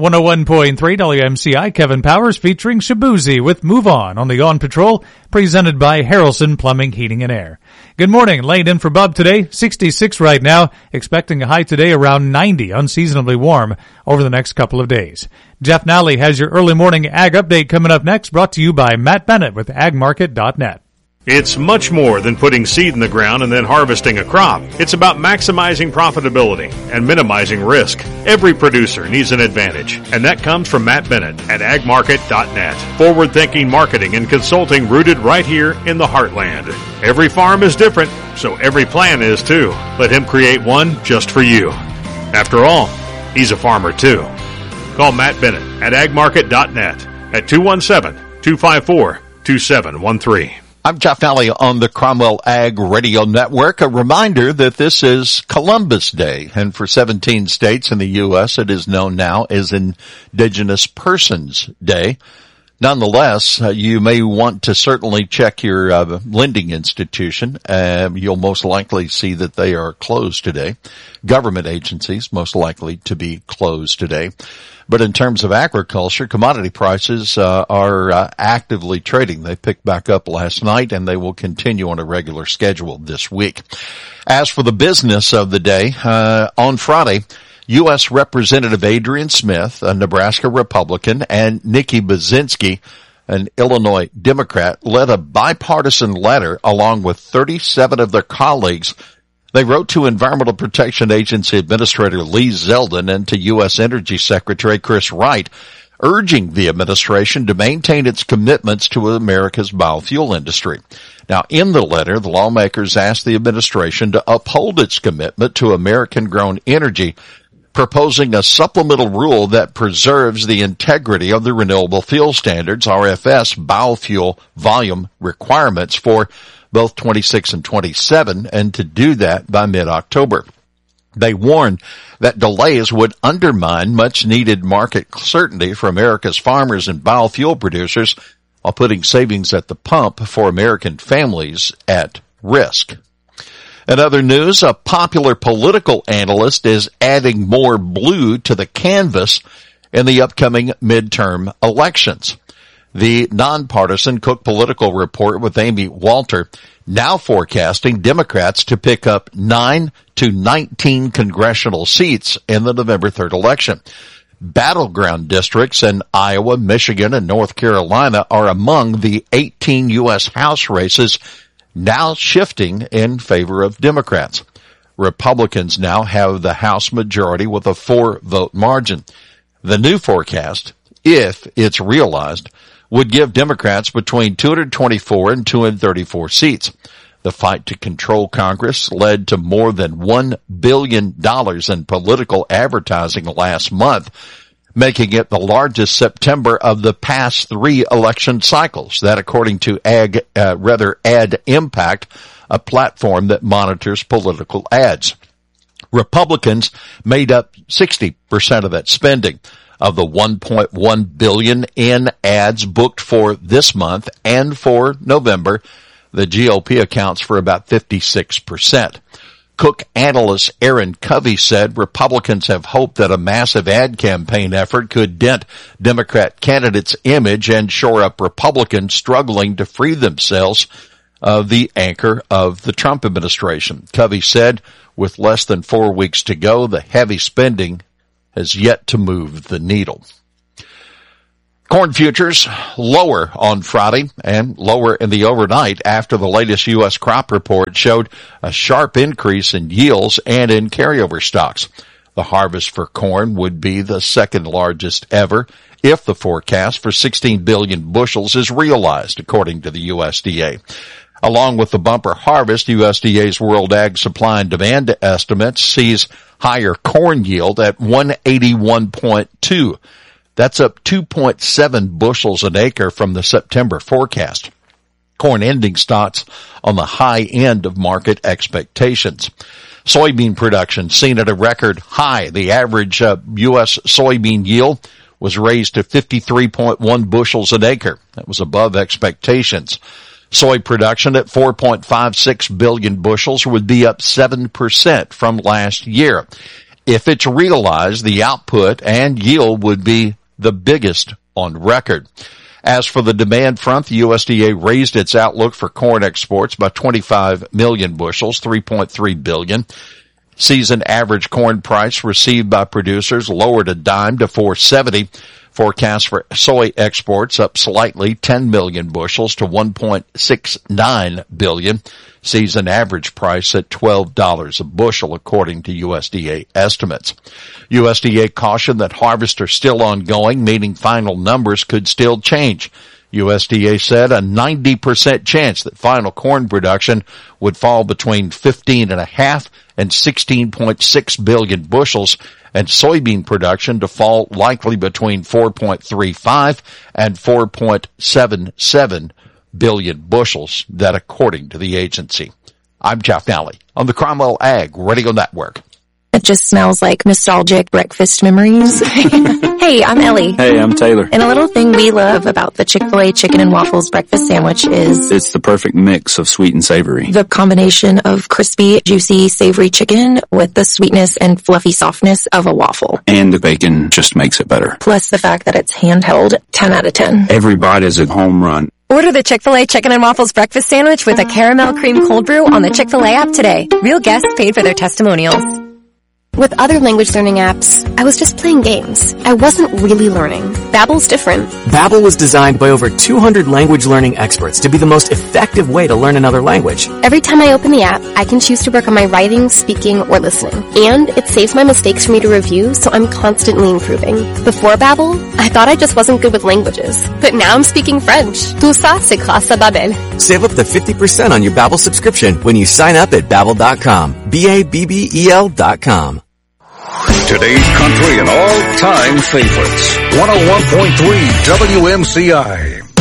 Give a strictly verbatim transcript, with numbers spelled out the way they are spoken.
one oh one point three W M C I, Kevin Powers featuring Shabuzi with Move On on the On Patrol, presented by Harrelson Plumbing, Heating and Air. Good morning. Laid in for Bub today, sixty-six right now, expecting a high today around ninety, unseasonably warm over the next couple of days. Jeff Nally has your early morning ag update coming up next, brought to you by Matt Bennett with ag market dot net. It's much more than putting seed in the ground and then harvesting a crop. It's about maximizing profitability and minimizing risk. Every producer needs an advantage, and that comes from Matt Bennett at ag market dot net. Forward-thinking marketing and consulting rooted right here in the heartland. Every farm is different, so every plan is too. Let him create one just for you. After all, he's a farmer too. Call Matt Bennett at ag market dot net at two one seven, two five four, two seven one three. I'm Jeff Nally on the Cromwell Ag Radio Network. A reminder that this is Columbus Day, and for seventeen states in the U S, it is known now as Indigenous Persons Day. Nonetheless, uh, you may want to certainly check your uh, lending institution. Uh, you'll most likely see that they are closed today. Government agencies most likely to be closed today. But in terms of agriculture, commodity prices uh, are uh, actively trading. They picked back up last night, and they will continue on a regular schedule this week. As for the business of the day, uh, on Friday, U S Representative Adrian Smith, a Nebraska Republican, and Nikki Baczynski, an Illinois Democrat, led a bipartisan letter along with thirty-seven of their colleagues. They wrote to Environmental Protection Agency Administrator Lee Zeldin and to U S Energy Secretary Chris Wright, urging the administration to maintain its commitments to America's biofuel industry. Now, in the letter, the lawmakers asked the administration to uphold its commitment to American-grown energy, proposing a supplemental rule that preserves the integrity of the Renewable Fuel Standards, R F S, biofuel volume requirements for both twenty-six and twenty-seven, and to do that by mid-October. They warned that delays would undermine much-needed market certainty for America's farmers and biofuel producers, while putting savings at the pump for American families at risk. In other news, a popular political analyst is adding more blue to the canvas in the upcoming midterm elections. The nonpartisan Cook Political Report with Amy Walter now forecasting Democrats to pick up nine to nineteen congressional seats in the November third election. Battleground districts in Iowa, Michigan, and North Carolina are among the eighteen U S House races now shifting in favor of Democrats. Republicans now have the House majority with a four-vote margin. The new forecast, if it's realized, would give Democrats between two hundred twenty-four and two hundred thirty-four seats. The fight to control Congress led to more than one billion dollars in political advertising last month, making it the largest September of the past three election cycles. That, according to Ag, uh, rather Ad Impact, a platform that monitors political ads. Republicans made up sixty percent of that spending. Of the one point one billion dollars in ads booked for this month and for November, the G O P accounts for about fifty-six percent. Cook analyst Aaron Covey said Republicans have hoped that a massive ad campaign effort could dent Democrat candidates' image and shore up Republicans struggling to free themselves of the anchor of the Trump administration. Covey said, with less than four weeks to go, the heavy spending has yet to move the needle. Corn futures lower on Friday and lower in the overnight after the latest U S crop report showed a sharp increase in yields and in carryover stocks. The harvest for corn would be the second largest ever if the forecast for sixteen billion bushels is realized, according to the U S D A. Along with the bumper harvest, U S D A's World Ag Supply and Demand estimates sees higher corn yield at one eighty-one point two. That's up two point seven bushels an acre from the September forecast. Corn ending stocks on the high end of market expectations. Soybean production seen at a record high. The average uh, U S soybean yield was raised to fifty-three point one bushels an acre. That was above expectations. Soy production at four point five six billion bushels would be up seven percent from last year. If it's realized, the output and yield would be the biggest on record. As for the demand front, the U S D A raised its outlook for corn exports by twenty-five million bushels, three point three billion. Season average corn price received by producers lowered a dime to four seventy. Forecast for soy exports up slightly, ten million bushels to one point six nine billion. Season average price at twelve dollars a bushel, according to U S D A estimates. U S D A cautioned that harvests are still ongoing, meaning final numbers could still change. U S D A said a ninety percent chance that final corn production would fall between fifteen and a half and sixteen point six billion bushels, and soybean production to fall likely between four point three five and four point seven seven billion bushels, that according to the agency. I'm Jeff Nally on the Cromwell Ag Radio Network. It just smells like nostalgic breakfast memories. Hey, I'm Ellie. Hey, I'm Taylor. And a little thing we love about the Chick-fil-A Chicken and Waffles breakfast sandwich is it's the perfect mix of sweet and savory. The combination of crispy, juicy, savory chicken with the sweetness and fluffy softness of a waffle. And the bacon just makes it better. Plus the fact that it's handheld, ten out of ten. Every bite is a home run. Order the Chick-fil-A Chicken and Waffles breakfast sandwich with a caramel cream cold brew on the Chick-fil-A app today. Real guests paid for their testimonials. With other language learning apps, I was just playing games. I wasn't really learning. Babbel's different. Babbel was designed by over two hundred language learning experts to be the most effective way to learn another language. Every time I open the app, I can choose to work on my writing, speaking, or listening. And it saves my mistakes for me to review, so I'm constantly improving. Before Babbel, I thought I just wasn't good with languages. But now I'm speaking French. Tout ça, c'est grâce à Babbel. Save up to fifty percent on your Babbel subscription when you sign up at Babbel dot com. B A B B E L dot com. Today's country and all-time favorites. one oh one point three W M C I.